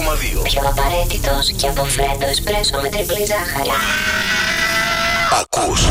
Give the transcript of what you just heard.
100,2. Πιο απαραίτητος και από φρέντο εσπρέσο με τριπλή ζάχαρη. Ακούς